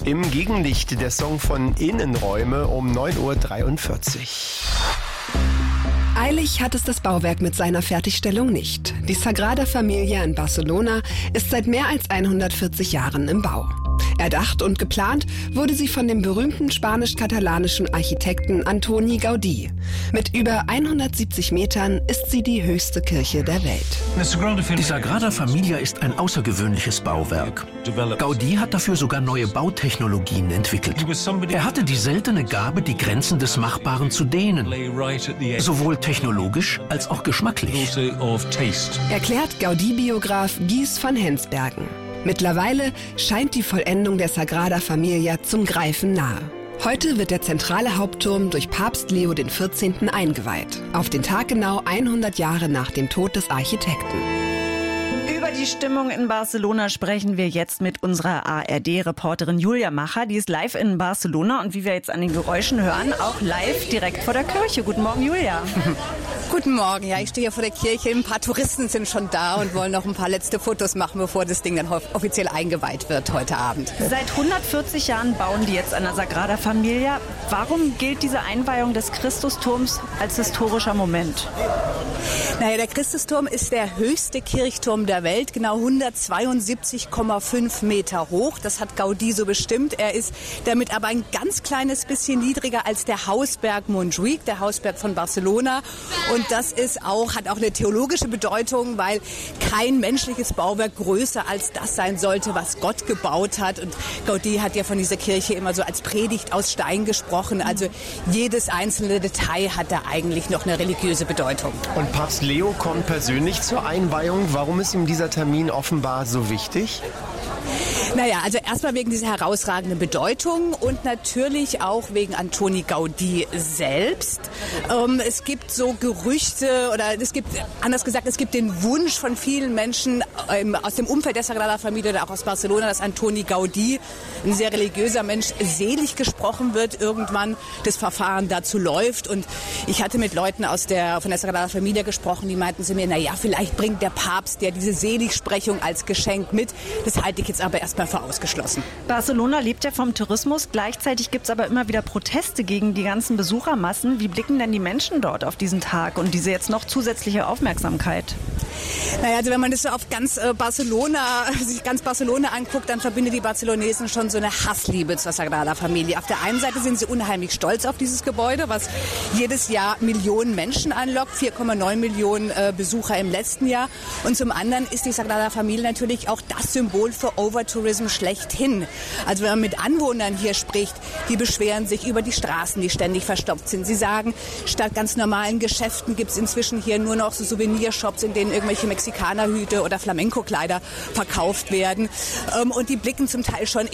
Im Gegenlicht der Song von Innenräume um 9:43 Uhr. Eilig hat es das Bauwerk mit seiner Fertigstellung nicht. Die Sagrada Familia in Barcelona ist seit mehr als 140 Jahren im Bau. Erdacht und geplant wurde sie von dem berühmten spanisch-katalanischen Architekten Antoni Gaudí. Mit über 170 Metern ist sie die höchste Kirche der Welt. Die Sagrada Familia ist ein außergewöhnliches Bauwerk. Gaudí hat dafür sogar neue Bautechnologien entwickelt. Er hatte die seltene Gabe, die Grenzen des Machbaren zu dehnen, sowohl technologisch als auch geschmacklich. Erklärt Gaudí-Biograf Guys van Hensbergen. Mittlerweile scheint die Vollendung der Sagrada Familia zum Greifen nahe. Heute wird der zentrale Hauptturm durch Papst Leo XIV. Eingeweiht. Auf den Tag genau 100 Jahre nach dem Tod des Architekten. Über die Stimmung in Barcelona sprechen wir jetzt mit unserer ARD-Reporterin Julia Macher. Die ist live in Barcelona und wie wir jetzt an den Geräuschen hören, auch live direkt vor der Kirche. Guten Morgen, Julia. Guten Morgen. Ja, ich stehe hier vor der Kirche. Ein paar Touristen sind schon da und wollen noch ein paar letzte Fotos machen, bevor das Ding dann offiziell eingeweiht wird heute Abend. Seit 140 Jahren bauen die jetzt an der Sagrada Familia. Warum gilt diese Einweihung des Christusturms als historischer Moment? Naja, der Christusturm ist der höchste Kirchturm der Welt, genau 172,5 Meter hoch. Das hat Gaudí so bestimmt. Er ist damit aber ein ganz kleines bisschen niedriger als der Hausberg Montjuïc, der Hausberg von Barcelona. Und das hat auch eine theologische Bedeutung, weil kein menschliches Bauwerk größer als das sein sollte, was Gott gebaut hat. Und Gaudí hat ja von dieser Kirche immer so als Predigt aus Stein gesprochen. Also jedes einzelne Detail hat da eigentlich noch eine religiöse Bedeutung. Und Papst Leo kommt persönlich zur Einweihung. Warum ist ihm dieser Termin offenbar so wichtig? Naja, also erstmal wegen dieser herausragenden Bedeutung und natürlich auch wegen Antoni Gaudí selbst. Es gibt so Gerüchte es gibt den Wunsch von vielen Menschen aus dem Umfeld der Sagrada Familia oder auch aus Barcelona, dass Antoni Gaudí, ein sehr religiöser Mensch, selig gesprochen wird, irgendwann das Verfahren dazu läuft. Und ich hatte mit Leuten von der Sagrada Familia gesprochen, die meinten zu mir, naja, vielleicht bringt der Papst ja diese Seligsprechung als Geschenk mit. Das halte ich jetzt aber erstmal für ausgeschlossen. Barcelona lebt ja vom Tourismus. Gleichzeitig gibt es aber immer wieder Proteste gegen die ganzen Besuchermassen. Wie blicken denn die Menschen dort auf diesen Tag und diese jetzt noch zusätzliche Aufmerksamkeit? Naja, also wenn man das so auf ganz Barcelona anguckt, dann verbindet die Barcelonesen schon so eine Hassliebe zur Sagrada Familia. Auf der einen Seite sind sie unheimlich stolz auf dieses Gebäude, was jedes Jahr Millionen Menschen anlockt, 4,9 Millionen Besucher im letzten Jahr. Und zum anderen ist die Sagrada Familia natürlich auch das Symbol für Overtourism schlechthin. Also wenn man mit Anwohnern hier spricht, die beschweren sich über die Straßen, die ständig verstopft sind. Sie sagen, statt ganz normalen Geschäften gibt es inzwischen hier nur noch so Souvenirshops, in denen irgendwelche Mexikanerhüte oder Flamenco-Kleider verkauft werden. Und die blicken zum Teil schon